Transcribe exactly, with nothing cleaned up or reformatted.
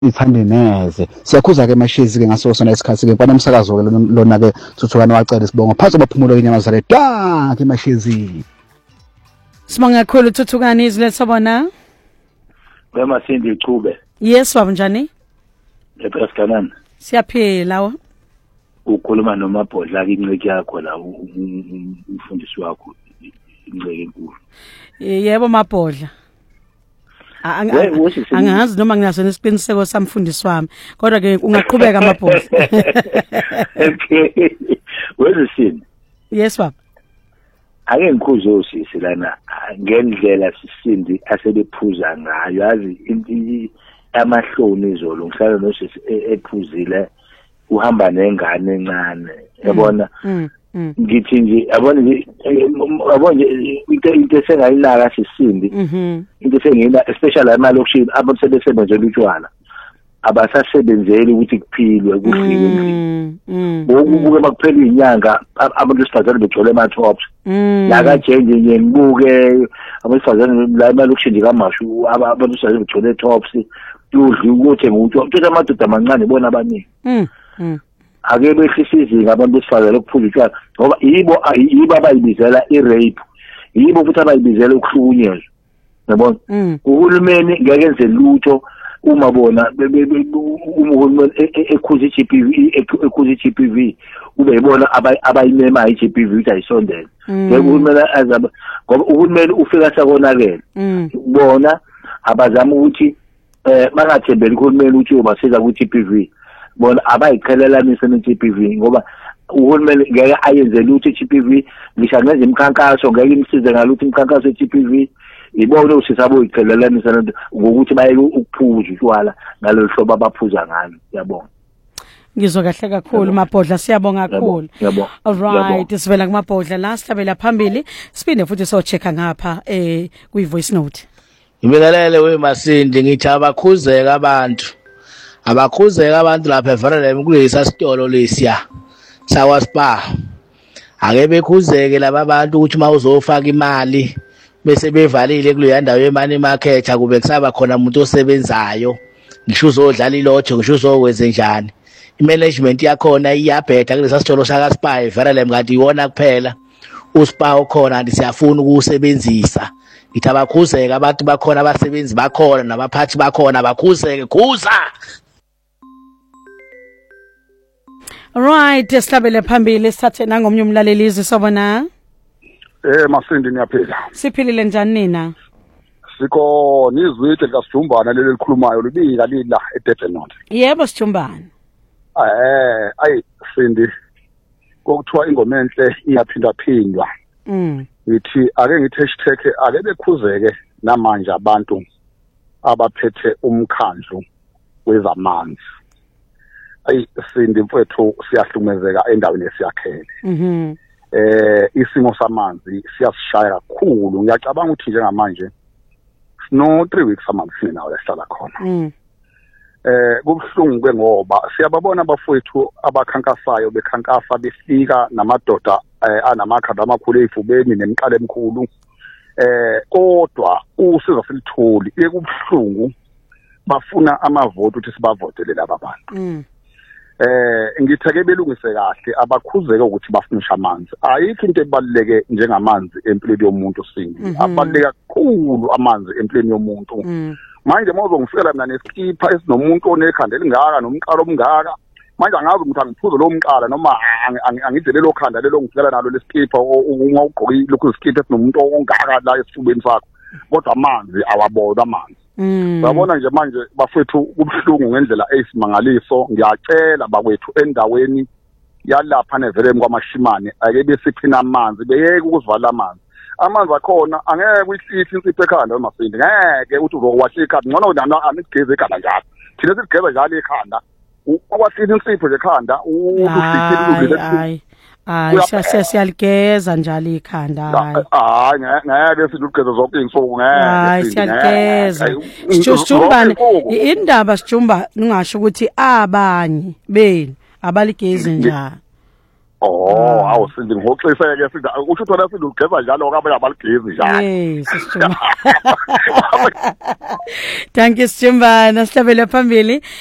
ithande neze siyakhuza ke mashezi ke ngaso sona isikhathi ke kwana umsakazo ke lona ke Thuthukani wacela isibongo phansi abaphumulo kenyamazane da ke mashezi Sibonga kakhulu Thuthukani izilethobona Wemasindi ichube Yes wabo njani ePreskanana Siyaphila wa ukhuluma noMabhodla ke inceke yakho la umfundisi wakho inceke enkulu Yebo Mabhodla Angazi noma nginaso nesiqiniseko samfundisi wami kodwa ke ungaqhubeka Mabhodla Okay wezisini Yes baba Ake ngikhuze usisi lana ngendlela sisindi asebephuza ngayo yazi amahloni izolo ngihlala nosisi ephuzile uhamba nengane encane yabona ngithi nje yabona nje yabona into into esengayinaka sisindi into esengina especially emalokishini abantu sebesebenzela utshwala abasasebenzeli ukuthi kuphilwe kufike endlini ngokubuke bakuphela inyanga abantu besifazane begcwele ama tops la kajenje nje ngibuke abesifazane la emalokishini kaMashu abantu besifazane begcwele tops udli ukuthi ngutho uthatha amadoda amancane bona abaningi ake behlisa izinga abantu besifazane lokuphuza utshwala ngoba yibo yibo abayibizela i-rape yibo futhi abayibizela ukuhlukunyezwa yabona uhulumeni ngeke enze lutho uma bona umuhulumeni ekhuza i-G P V ekhuza i-G P V ube yibona abayinema i-G P V ukuthi ayisondele ngeke uhulumeni azaba ngoba uhulumeni ufika sakonakela bona abazama ukuthi eh bangathembeli uhulumeni ukuthi ubasiza ku-G P V bona abayiqhelelanisa ne-G P V ngoba uhulumeni ngeke ayenze lutho i-G P V ngisho ngenza imikhankaso ngeke imsize ngalutho imikhankaso ye-G P V ibona usisabo iqhelelanisa lento ngokuthi baye ukuphuza utshwala ngalolu hlobo abaphuza ngalo yabona Ngizwa kahle kakhulu Mabhodla siyabonga kakhulu Alright sivela kuMabhodla la sihlabela phambili siphinde futhi so checka ngapha eh kwi voice note Ngibingelele weMasindi ngithi abakhuzeka abantu abakhuzeka abantu lapha eValelem kulesa sitolo lesiya sawa spa ake bekhuzeke laba bantu ukuthi mawuzofaka imali bese bevalile kuleya ndawo yemani market akube kusaba khona umuntu osebenzayo ngisho uzodlala ilotho ngisho uzokwenze njani imanagement yakhona iyabheda kulesa sitolo saka Spa eValelem kanti iwona kuphela uSpa ukhona kanti siyafuna ukusebenzisa ngithi abakhuzeka abantu bakhona abasebenzi bakhona nabaphathi bakhona abakhuzeke khuza Right esihlabele phambili sithathe nangomnye umlalelizi sobona Eh Masindi niyaphila. Siphilile njani nina? Sikho nizwile likaSijumbana leli likhulumayo libika lila eDurban North. Yebo Sijumbana. Eh ayi Sindi kokuthiwa ingoma enhle iyaphinda phindwa. Mm. Ngithi ake ngithi hashtag ake bekhuzeke namanje abantu abaphethe umkhandlu wezamanzi. Ayi Sindi mfowethu siyahlumezeka endaweni esiyakhele. Mhm. Eh isimo samanzi siyasishaya kakhulu ngiyacabanga ukuthi njengamanje no three weeks amanzi sinawo lahlala khona mm. eh kubhlungu ke ngoba siyababona abafowethu abakhankasayo bekhankasa befika namadoda anamakhanda amakhulu ezifubeni nemiqala emikhulu eh kodwa usizo silitholi ekubhlungu bafuna amavote ukuthi sibavotele laba bantu mm. Eh ngithake belungise kahle abakhuzeke ukuthi bafunisha amanzi ayikho into ebaluleke njengamanzi empilweni yomuntu Sindi abaluleke kakhulu amanzi empilweni yomuntu manje mawuzongifikela mina nesikipha esinomuntu onekhanda elingaka nomqalo omngaka manje angazi ukuthi angiphuze lo mqala noma angidele lo khanda lelo ngifikela nalo lesikipha uma ugqoki lokho isikipha esinomuntu ongaka la esifubeni sakho kodwa amanzi awabona amanzi Babona nje manje bafethu kubhlungu ngendlela eyisimangaliso ngiyacela bakwethu endaweni yalapha neValelem kwaMashimane ake besiphina amanzi beyeke ukuzivala amanzi amanzi akhona angeke uyihlise insipho ekhanda eMasindi ngeke uthi uzokwahla ikhanda ngcono nana anikugeze ekhanda njalo thina sigeza njalo ekhanda ukwahlisa insipho ekhanda ukuhlise hayi hayi siyasiyalgeza njalo ikhanda hayi hayi ngeke sidugeza zonke insuku ngeke hayi siyalgeza Sijumbana indaba Sijumba ningasho ukuthi abanye beni abaligezi njalo Oh, awu Sindi ngoxiseke Sindi usho thona Sindi ugeza njalo kabe abaligezi njalo. Eh, sisijuma. Thank you Sijumbana, sihlabele phambili.